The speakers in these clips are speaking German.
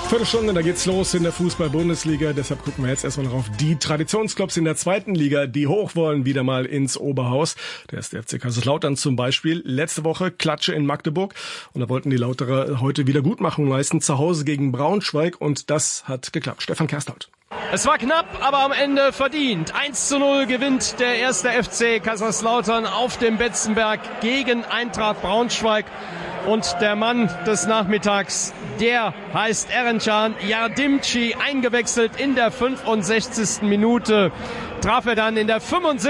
Viertelstunde, da geht's los in der Fußball-Bundesliga. Deshalb gucken wir jetzt erstmal noch auf die Traditionsclubs in der zweiten Liga, die hoch wollen, wieder mal ins Oberhaus. Der ist der FC Kaiserslautern zum Beispiel. Letzte Woche Klatsche in Magdeburg. Und da wollten die Lauterer heute Wiedergutmachung leisten, zu Hause gegen Braunschweig. Und das hat geklappt. Stefan Kerstholt. Es war knapp, aber am Ende verdient. 1:0 gewinnt der erste FC Kaiserslautern auf dem Betzenberg gegen Eintracht Braunschweig. Und der Mann des Nachmittags, der heißt Erencan Yardimci, eingewechselt in der 65. Minute. Traf er dann in der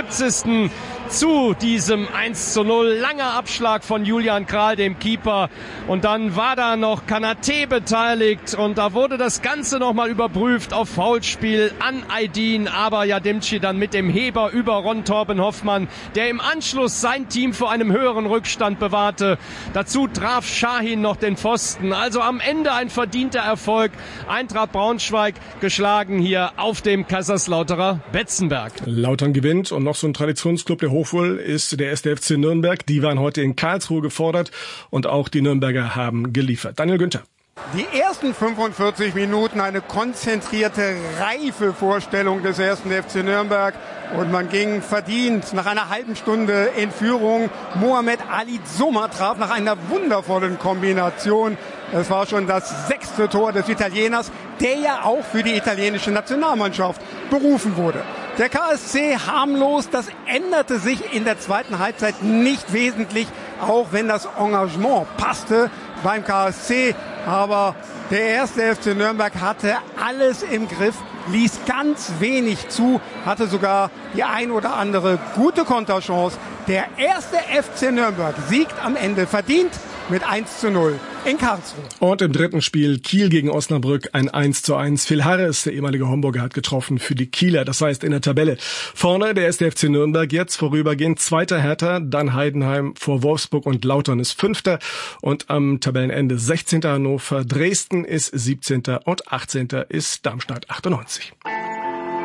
75. zu diesem 1:0. Langer Abschlag von Julian Kral, dem Keeper. Und dann war da noch Kanaté beteiligt. Und da wurde das Ganze nochmal überprüft auf Foulspiel an Aydin. Aber Yardimci dann mit dem Heber über Ron Torben Hoffmann, der im Anschluss sein Team vor einem höheren Rückstand bewahrte. Dazu traf Shahin noch den Pfosten. Also am Ende ein verdienter Erfolg. Eintracht Braunschweig geschlagen hier auf dem Kaiserslauterer Betzenberg. Lautern gewinnt und noch so ein Traditionsclub, der hochwohl ist, der erste FC Nürnberg. Die waren heute in Karlsruhe gefordert und auch die Nürnberger haben geliefert. Daniel Günther. Die ersten 45 Minuten eine konzentrierte, reife Vorstellung des ersten FC Nürnberg. Und man ging verdient nach einer halben Stunde in Führung. Mohamed Ali Zuma traf nach einer wundervollen Kombination. Es war schon das 6. Tor des Italieners, der ja auch für die italienische Nationalmannschaft berufen wurde. Der KSC harmlos, das änderte sich in der zweiten Halbzeit nicht wesentlich, auch wenn das Engagement passte beim KSC. Aber der erste FC Nürnberg hatte alles im Griff, ließ ganz wenig zu, hatte sogar die ein oder andere gute Konterchance. Der erste FC Nürnberg siegt am Ende verdient mit 1:0 in Karlsruhe. Und im dritten Spiel Kiel gegen Osnabrück ein 1:1. Phil Harris, der ehemalige Homburger, hat getroffen für die Kieler. Das heißt in der Tabelle vorne der erste FC Nürnberg, jetzt vorübergehend zweiter Hertha, dann Heidenheim vor Wolfsburg und Lautern ist Fünfter. Und am Tabellenende 16. Hannover, Dresden ist 17. und 18. ist Darmstadt 98.